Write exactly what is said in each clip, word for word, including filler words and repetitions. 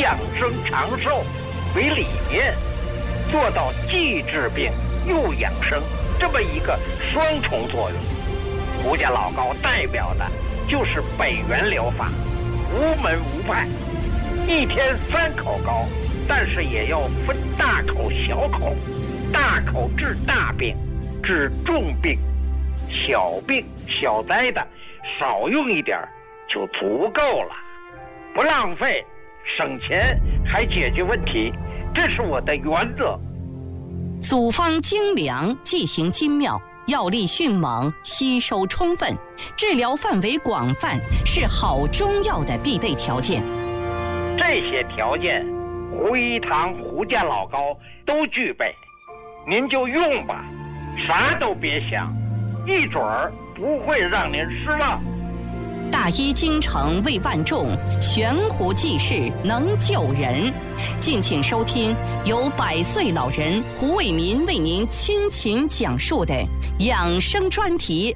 养生长寿为理念，做到既治病又养生这么一个双重作用。胡家老高代表的就是北元疗法，无门无派，一天三口高，但是也要分大口小口，大口治大病，治重病，小病小灾的少用一点就足够了，不浪费，省钱还解决问题，这是我的原则。 组方精良，剂型精妙，药力迅猛，吸收充分，治疗范围广泛，是好中药的必备条件。 这些条件胡一堂胡家老高都具备，您就用吧，啥都别想，一准儿不会让您失望。 大医精诚为万众，悬壶济世能救人。敬请收听由百岁老人胡伟民为您倾情讲述的养生专题。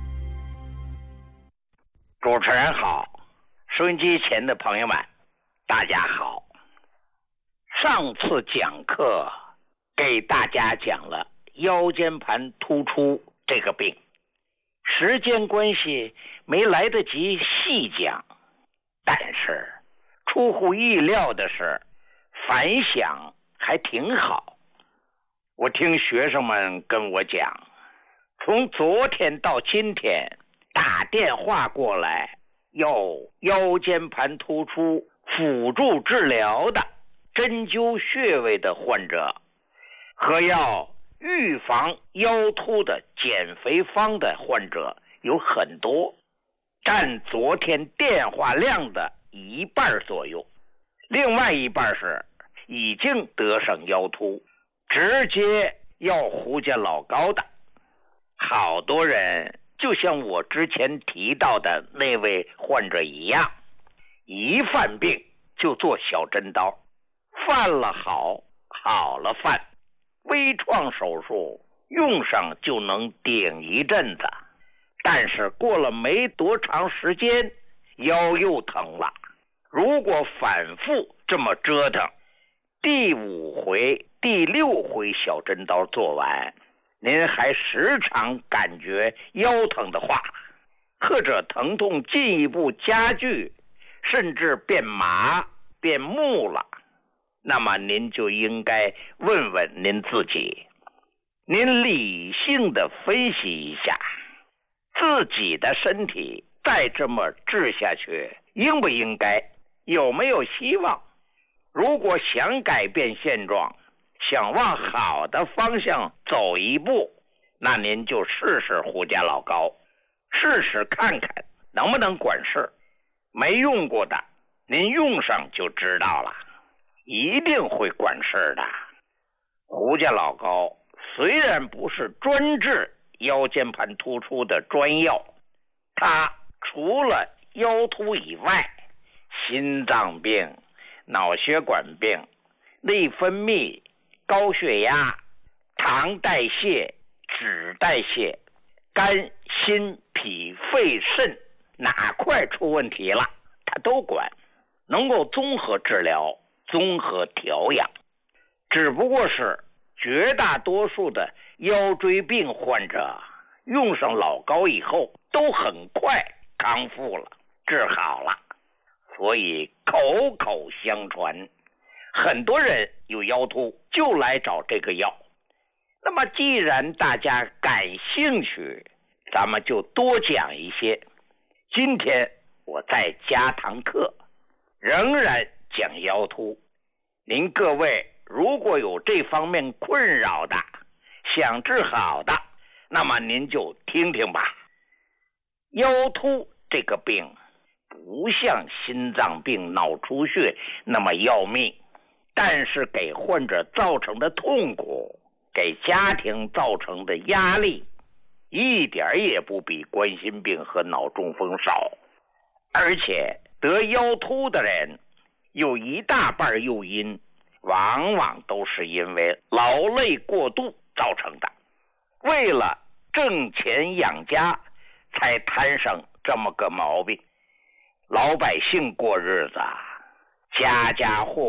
主持人好，收音机前的朋友们大家好。上次讲课给大家讲了腰间盘突出这个病，时间关系没来得及细讲，但是出乎意料的是反响还挺好。我听学生们跟我讲，从昨天到今天打电话过来要腰间盘突出辅助治疗的针灸穴位的患者，和要预防腰突的减肥方的患者有很多，占昨天电话量的一半左右。另外一半是已经得上腰突，直接要胡家老高的。好多人就像我之前提到的那位患者一样，一犯病就做小针刀，犯了好，好了犯，微创手术用上就能顶一阵子，但是过了没多长时间腰又疼了。如果反复这么折腾，第五回第六回小针刀做完，您还时常感觉腰疼的话，或者疼痛进一步加剧，甚至变麻变木了，那么您就应该问问您自己，您理性的分析一下，自己的身体再这么治下去应不应该，有没有希望？如果想改变现状，想往好的方向走一步，那您就试试胡家老高，试试看看能不能管事。没用过的您用上就知道了，一定会管事的。胡家老高虽然不是专治腰间盘突出的专药，它除了腰突以外，心脏病、脑血管病、内分泌、高血压、糖代谢、脂代谢、肝、心、脾、肺、肾哪块出问题了它都管，能够综合治疗，综合调养。只不过是绝大多数的腰椎病患者用上老高以后都很快康复了，治好了，所以口口相传，很多人有腰突就来找这个药。那么既然大家感兴趣，咱们就多讲一些。今天我再加堂课，仍然讲腰突。您各位如果有这方面困扰的，想治好的，那么您就听听吧。腰突这个病不像心脏病、脑出血那么要命，但是给患者造成的痛苦，给家庭造成的压力，一点也不比冠心病和脑中风少。而且得腰突的人有一大半诱因，往往都是因为劳累过度造成的，为了挣钱养家才摊上这么个毛病。老百姓过日子，家家户